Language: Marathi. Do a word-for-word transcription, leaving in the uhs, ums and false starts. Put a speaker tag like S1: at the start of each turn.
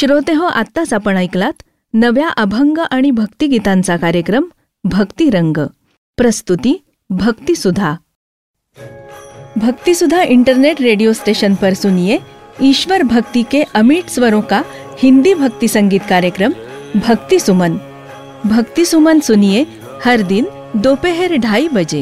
S1: श्रोते हो, आत्ताच आपण ऐकलात नव्या अभंग आणि भक्तिगीतांचा कार्यक्रम भक्तिरंग. प्रस्तुती भक्तिसुधा. भक्तिसुधा इंटरनेट रेडियो स्टेशन पर सुनिए ईश्वर भक्ति के अमिट स्वरों का हिंदी भक्ति संगीत कार्यक्रम भक्ति सुमन. भक्ति सुमन सुनिए हर दिन दोपहर ढाई बजे.